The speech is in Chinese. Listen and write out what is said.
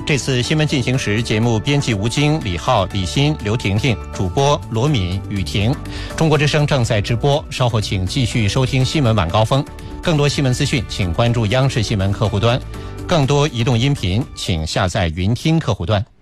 这次新闻进行时，节目编辑吴京、李浩、李欣、刘婷婷，主播罗敏、雨婷。中国之声正在直播，稍后请继续收听新闻晚高峰。更多新闻资讯，请关注央视新闻客户端；更多移动音频，请下载云听客户端。